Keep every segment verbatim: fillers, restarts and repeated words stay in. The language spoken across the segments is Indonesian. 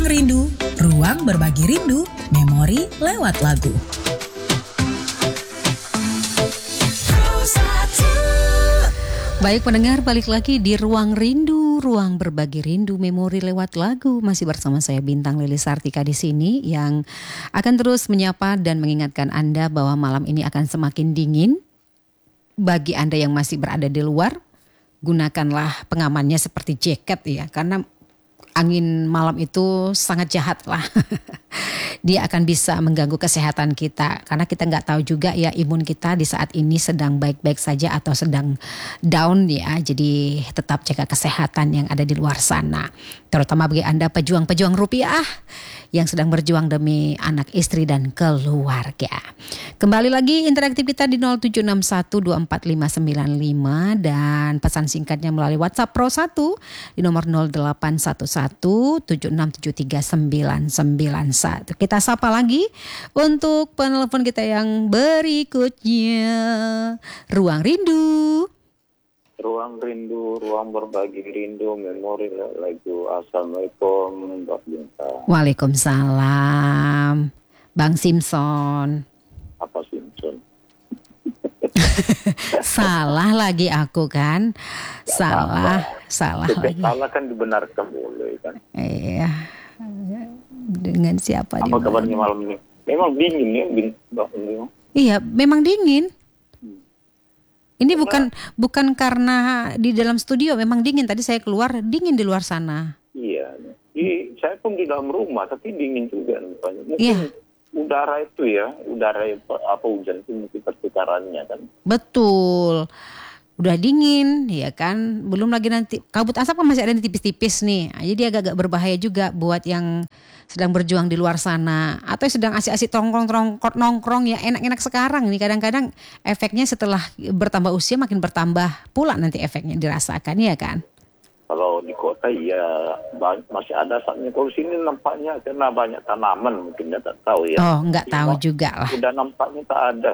Ruang Rindu, ruang berbagi rindu, memori lewat lagu. Baik pendengar, balik lagi di Ruang Rindu, ruang berbagi rindu, memori lewat lagu. Masih bersama saya Bintang Lili Sartika di sini yang akan terus menyapa dan mengingatkan Anda bahwa malam ini akan semakin dingin. Bagi Anda yang masih berada di luar, gunakanlah pengamannya seperti jaket ya, karena angin malam itu sangat jahat lah. Dia akan bisa mengganggu kesehatan kita karena kita nggak tahu juga ya imun kita di saat ini sedang baik-baik saja atau sedang down ya. Jadi tetap jaga kesehatan yang ada di luar sana. Terutama bagi Anda pejuang-pejuang rupiah yang sedang berjuang demi anak, istri dan keluarga. Kembali lagi interaktif kita di nol tujuh enam satu dua empat lima sembilan lima dan pesan singkatnya melalui WhatsApp Pro satu di nomor nol delapan satu satu tujuh enam tujuh tiga sembilan sembilan satu. Kita sapa lagi untuk penelpon kita yang berikutnya. Ruang Rindu. Ruang Rindu, ruang berbagi rindu, memori lagu. Assalamualaikum Mbak Bintang. Waalaikumsalam Bang Simpson. Apa Simpson? Salah lagi aku kan. Salah, apa. salah Setiap lagi. salah kan dibenarkan boleh kan. Iya. Dengan siapa Apa dimana? kabarnya malam ini? Memang dingin ya Mbak Bintang. Iya, memang dingin. Ini bukan bukan karena di dalam studio memang dingin. Tadi saya keluar dingin di luar sana. Iya. Di, saya pun di dalam rumah tapi dingin juga. Mungkin Iya. udara itu ya, udara apa hujan itu mungkin pertukarannya kan. Betul. Udah dingin ya kan. Belum lagi nanti kabut asap kan masih ada di tipis-tipis nih. Jadi agak-agak berbahaya juga buat yang sedang berjuang di luar sana atau sedang asik-asik nongkrong-nongkrong nongkrong ya enak-enak sekarang nih. Kadang-kadang efeknya setelah bertambah usia makin bertambah pula nanti efeknya dirasakan ya kan. Kalau di kota ya masih ada saatnya. Kalau sini nampaknya karena banyak tanaman mungkin ya tak tahu ya. Oh nggak tahu Cuma, juga lah. Udah nampaknya tak ada.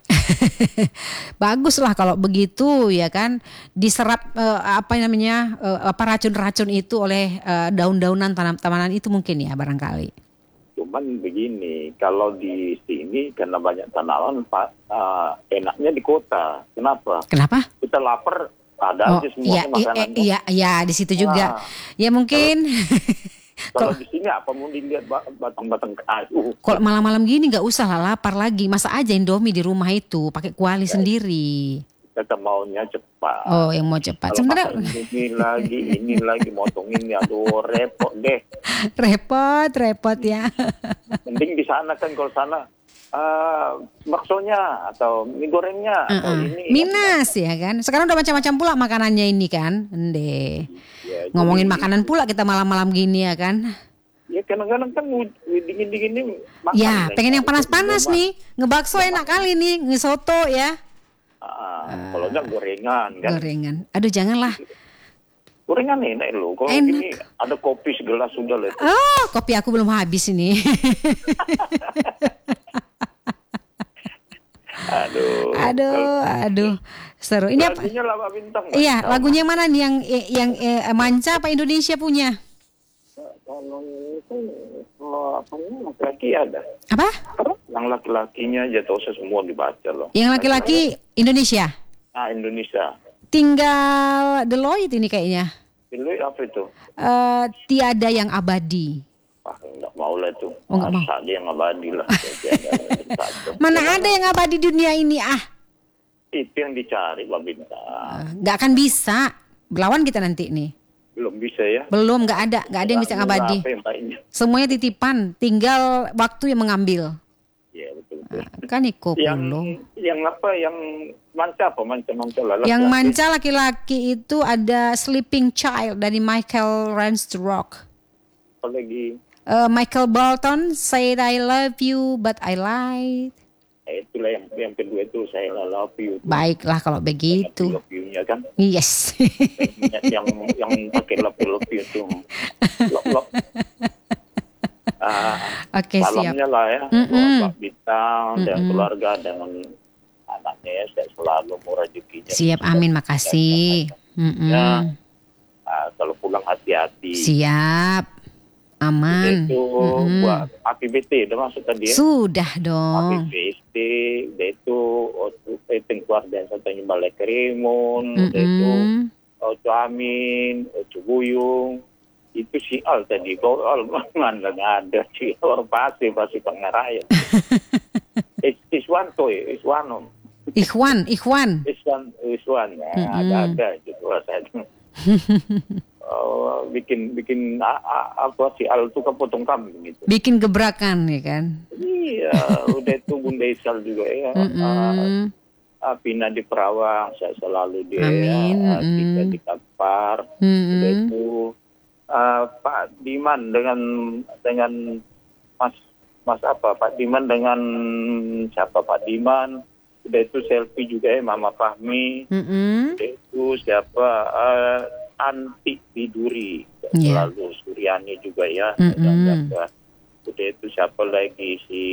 Bagus lah kalau begitu ya kan. Diserap eh, apa namanya eh, apa racun-racun itu oleh eh, daun-daunan tanam-tamanan itu mungkin ya barangkali. Cuman begini, kalau di sini karena banyak tanaman pak uh, enaknya di kota. Kenapa? Kenapa? Kita lapar. Ada Oh aja semua iya, makanan. iya, iya, di situ juga. Nah, Ya mungkin. Kalau di sini apa mau dilihat batang-batang kayu. Kalau malam-malam gini nggak usah lah lapar lagi. Masa aja Indomie di rumah itu pakai kuali ya, sendiri. Kita maunya cepat. Oh, yang mau cepat. Kalau Sebenarnya ini lagi, ini lagi motongin ya, aduh repot deh. repot, repot ya. Mending di sana kan kalau sana. Uh, baksonya atau mie gorengnya uh-uh. atau ini Minas ya kan. Sekarang udah macam-macam pula makanannya ini kan. Ende. Ya, ngomongin jadi, makanan pula kita malam-malam gini ya kan. Ya kadang-kadang kan dingin-dingin ini makan. Ya pengen yang panas-panas nih. Ngebakso enak kali nih, ngesoto ya. Uh, uh, kalau enggak gorengan kan. Gorengan. Aduh janganlah. Gorengan enak loh. Kalau enak. gini ada kopi segelas sudah lah. Oh kopi aku belum habis ini. Aduh, aduh, aduh, seru. Ini apa? Lagunya Lapa Bintang. Iya, Bintang. Lagunya mana nih yang yang eh, Manca apa Indonesia punya? Kalau itu apa laki-laki ada. Apa? Yang laki-lakinya aja tuh semua dibaca loh. Yang laki-laki Indonesia. Ah Indonesia. Tinggal Deloitte ini kayaknya. Deloitte apa itu? Uh, tiada yang abadi. Ah, enggak mau lah itu. Oh, enggak mau. Ada yang abadi lah. Mana ada yang abadi di dunia ini ah? Itu yang dicari Mbak Bintang. Uh, gak akan bisa. Lawan kita nanti nih. Belum bisa ya? Belum, gak ada. Gak ada yang bisa ngabadi. Semuanya titipan. Tinggal waktu yang mengambil. Iya betul. betul. Nah, kan ikut yang, belum. Yang apa? Yang manca apa? Manca-manca lah. Yang manca laki-laki itu ada Sleeping Child dari Michael Ransdorf. Apa lagi? Uh, Michael Bolton said I love you but I lied. Eh, itulah yang yang kedua itu saya love you. Baiklah kalau begitu. Love you-nya kan. Yes. yang yang pakai love you love you itu. Love love. Ah, Oke, siap. Salamnya lah ya, Mm-mm. Mbak Bintang Mm-mm. dan keluarga dengan anaknya ya, saya selalu mau rezekinya. Siap, amin, makasih. Ya, nah, kalau pulang hati-hati. Siap. Aman. Itu Mm-mm. buat A P B T, udah masuk tadi ya? Sudah dong. A P B T, udah itu Otu keluarga Santanya Balai Kerimun, udah itu Mm-mm. Otu Amin, Otu Buyung, itu si Al tadi. Kau Al mana nggak ada si Al pasti pasti pengaraya. Is Iswanto ya, Iswanom. Ikhwan, Ikhwan. Iswan, Iswan, ya, Mm-mm. ada-ada itu rasanya. Oh, bikin bikin a, a, apa si Al itu kan potong kambing gitu. Bikin gebrakan ya kan. Iya, udah itu Bunda Isal juga ya. Mm-mm. Uh, Pina di Perawang, saya selalu dia. Amin. Uh, Mm-mm. Tika di Kampar. Mm-mm. Udah itu uh, Pak Diman dengan dengan Mas Mas apa Pak Diman dengan siapa Pak Diman. Udah itu selfie juga ya Mama Fahmi. Mm-mm. Udah itu siapa uh, Anti Biduri. Yeah. Selalu Suryani juga ya. Mm-mm. Dan jaga. Udah itu siapa lagi si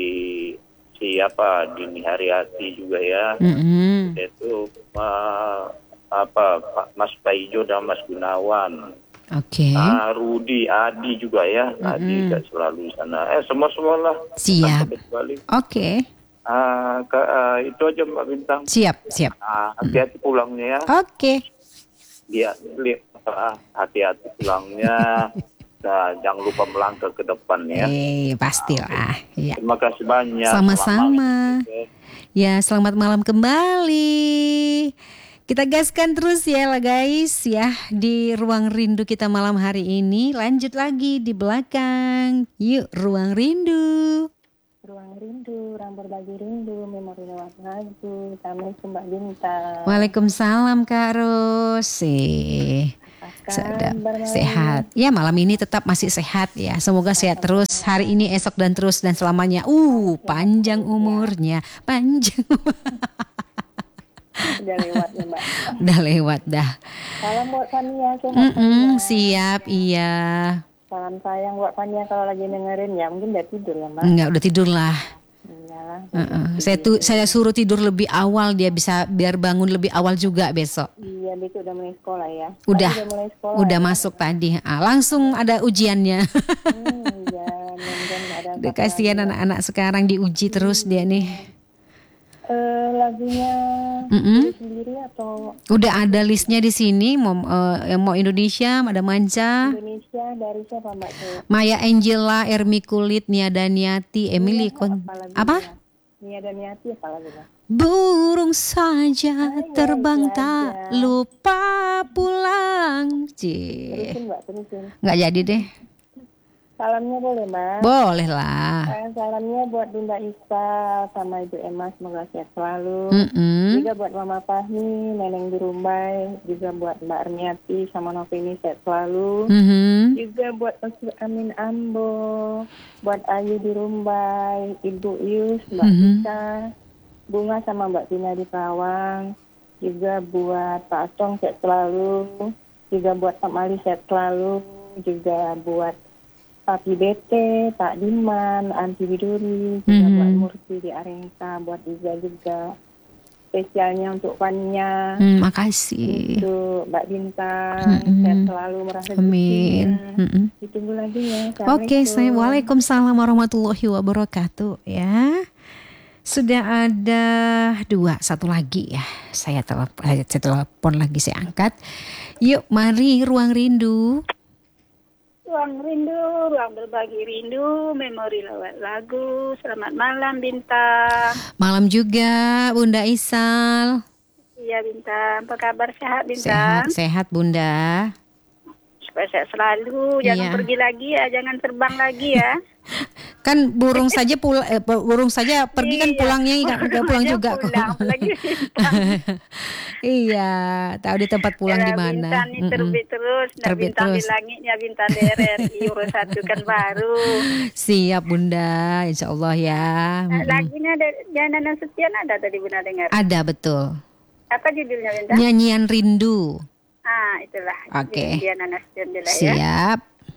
siapa Dini Haryati juga ya. Mm-mm. Udah itu uh, apa Pak Mas Paijo dan Mas Gunawan. Oke. Ah, Rudi, Adi juga ya. Adi juga selalu di sana. Eh semua semua lah. Siap. Oke. Ah, ke, ah, itu aja Mbak Bintang. Siap, siap. Ah, hati-hati pulangnya ya. Oke. Dia lihat ah, hati-hati pulangnya. Nah, jangan lupa melangkah ke depan ya. Eh, pastilah. Ya. Terima kasih banyak. Sama-sama. Selamat malam. Ya, selamat malam kembali. Kita gaskan terus ya lah guys ya di Ruang Rindu kita malam hari ini. Lanjut lagi di belakang. Yuk, Ruang Rindu. Ruang Rindu, Ruang Berbagi Rindu, Memori Lewat Lagu. Assalamualaikum Mbak Bintang. Waalaikumsalam Kak Rosi. Sedap, sehat. Ya malam ini tetap masih sehat ya. Semoga sehat terus hari ini, esok dan terus dan selamanya. Uh, panjang umurnya, panjang. Udah lewat ya Mbak. Udah lewat dah. Salam buat Fania, sehat Mm-mm, Fania. siap, iya. Salam sayang buat Fania kalau lagi dengerin ya. Mungkin udah tidur ya Mbak. Enggak, udah tidur lah. Iyalah. Uh-uh. Saya tuh saya suruh tidur lebih awal dia bisa biar bangun lebih awal juga besok. Iya, besok udah mulai sekolah ya. Udah, Tadi udah mulai sekolah. udah ya? masuk tadi. Ah, langsung ada ujiannya. Hmm, iya, mudah-mudahan nggak ada Udah apa-apa kasihan lagi. anak-anak sekarang diuji terus dia nih. Eh, lagunya Mm-mm. diri sendiri atau Udah ada listnya di sini. Mau eh, yang mau Indonesia, ada Manca, Indonesia dari siapa Mbak tuh? Maya Angela, Ermi Kulit, Nia Daniati, Emily Kon. lagunya? Apa? Nia Daniati apa lagunya? Burung saja Ay, terbang ay, tak ay. lupa pulang. Cie. Terusin Mbak, terusin. Nggak jadi deh. Salamnya boleh Mbak? Boleh lah. Eh, salamnya buat Bunda Isa sama Ibu Emma, semoga sehat selalu. Mm-mm. Juga buat Mama Fahmi, Neneng di Rumbai. Juga buat Mbak Erniati sama Novini sehat selalu. Mhm. Juga buat Osu Amin Ambo, buat Ayu di Rumbai, Ibu Yus, Mbak Mhm. Tika, Bunga sama Mbak Tina di Pawang. Juga buat Pak Song sehat selalu. Juga buat Pak Mali sehat selalu. Juga buat Papi Bete, Pak Diman, Anti Biduri, juga Mhm. buat Murti di Arengka, buat Iza juga. Spesialnya untuk Fania, Hmm, makasih. untuk Mbak Bintang, Mhm. sehat selalu merasa Amin. Mhm. Ditunggu lagi ya. Oke, saya Assalamualaikum. Waalaikumsalam warahmatullahi wabarakatuh ya. Sudah ada dua, satu lagi ya. Saya telepon, saya telepon lagi, saya angkat. Yuk, mari Ruang Rindu. Ruang Rindu, Ruang Berbagi Rindu, Memori Lewat Lagu. Selamat malam Bintang. Malam juga Bunda Isal. Iya Bintang, apa kabar? Sehat Sehat, Bintang? sehat Bunda. Supaya sehat selalu, jangan Iya. pergi lagi ya, jangan terbang lagi ya. Kan burung saja pul eh, burung saja pergi kan Iya. pulangnya nggak nggak pulang Dia juga kok. pulang, apalagi Bintang. Iya, tahu di tempat pulang Ya, di mana. Bintang ini Mm-mm. terbit terus, nah, Terbit Bintang terus. di langitnya Bintang D R R I urus satu kan baru. Siap Bunda, Insya Allah ya. Nah, Mm-mm. lagunya ada Jana Nasution ada tadi Bunda dengar. Ada betul. Apa judulnya Bintang? Nyanyian Rindu. Ah, itulah. Oke. Jana Nasution dulu ya. Siap.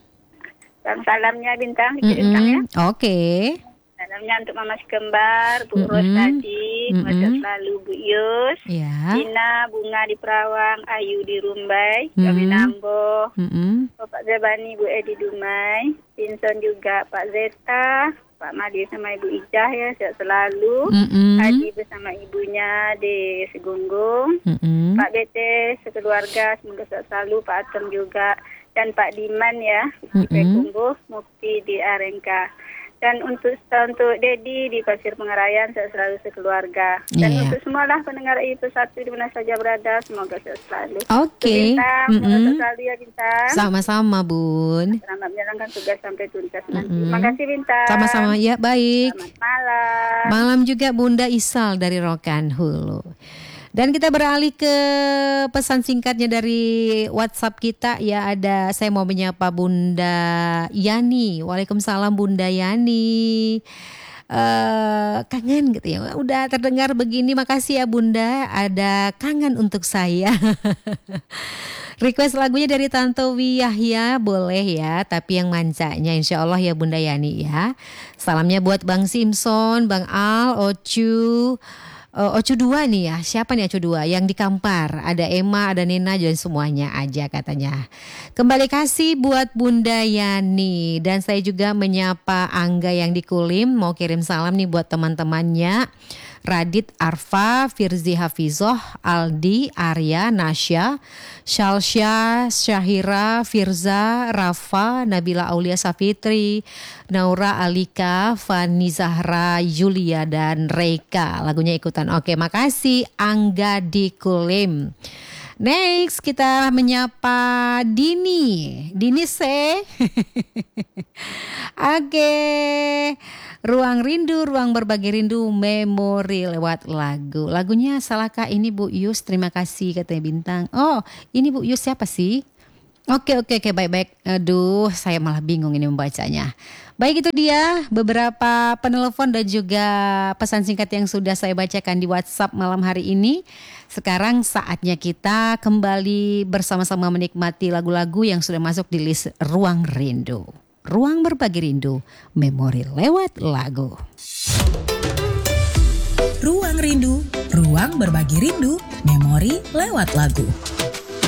Bang salamnya Bintang, dikirimkan ya. Mm-mm. Oke. Salamnya untuk Mama si Kembar, Bu Mm-mm. Ros tadi, Mm-mm. Masa selalu Bu Yus, Ya. Tina, Bunga di Perawang, Ayu di Rumbai, Mm-mm. kami Nambo, Mm-mm. Bapak Zabani, Bu Edi Dumai, Tin Simpson juga, Pak Zeta, Pak Madi sama Ibu Ijah ya, sehat selalu. Mm-mm. Haji bersama ibunya di Segunggung. Mm-mm. Pak Bete sekeluarga semoga sehat selalu, Pak Atom juga, dan Pak Diman ya di Mm-mm. Pekumbuh, Mufti di Arengka. Dan untuk untuk Dedi di Pasir Pengarayan sehat selalu sekeluarga. Dan Iya. untuk semualah pendengar itu satu di mana saja berada semoga sehat selalu. Oke. Bintang, Mm-mm. semoga sehat selalu ya Bintang. Sama-sama Bun. Selamat menjalankan tugas sampai tuntas nanti. Mm-mm. Terima kasih Bintang. Sama-sama ya, baik. Selamat malam. Malam juga Bunda Isal dari Rokan Hulu. Dan kita beralih ke pesan singkatnya dari WhatsApp kita. Ya, ada, saya mau menyapa Bunda Yani. Waalaikumsalam Bunda Yani. Eh, kangen gitu ya. Udah terdengar begini, makasih ya Bunda. Ada kangen untuk saya. Request lagunya dari Tantowi Yahya boleh ya, tapi yang mancanya insya Allah ya Bunda Yani ya. Salamnya buat Bang Simpson, Bang Al, Ocu. Uh, Ocu dua nih ya, siapa nih Ocu dua? Yang di Kampar, ada Emma, ada Nena, dan semuanya aja katanya. Kembali kasih buat Bunda Yani. Dan saya juga menyapa Angga yang di Kulim, mau kirim salam nih buat teman-temannya. Radit, Arfa, Firzi Hafizoh, Aldi, Arya, Nasya, Shalsya, Syahira, Firza, Rafa, Nabila Aulia Safitri, Naura Alika, Fani Zahra, Julia, dan Reika. Lagunya ikutan. Oke, makasih Angga di Kulim. Next kita menyapa Dini. Dini se. Oke. Ruang Rindu, Ruang Berbagi Rindu, Memori lewat lagu. Lagunya salahkah ini Bu Yus? Terima kasih katanya Bintang. Oh, ini Bu Yus siapa sih? Oke, oke, oke, baik-baik. Aduh, saya malah bingung ini membacanya. Baik, itu dia beberapa penelpon dan juga pesan singkat yang sudah saya bacakan di WhatsApp malam hari ini. Sekarang saatnya kita kembali bersama-sama menikmati lagu-lagu yang sudah masuk di list Ruang Rindu. Ruang Berbagi Rindu, Memori lewat lagu. Ruang Rindu, Ruang Berbagi Rindu, Memori lewat lagu.